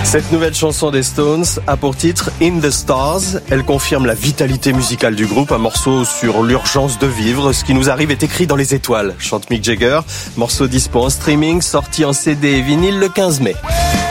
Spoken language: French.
Cette nouvelle chanson des Stones a pour titre In the Stars. Elle confirme la vitalité musicale du groupe, un morceau sur l'urgence de vivre. Ce qui nous arrive est écrit dans les étoiles, chante Mick Jagger. Morceau dispo en streaming, sorti en CD et vinyle le 15 mai.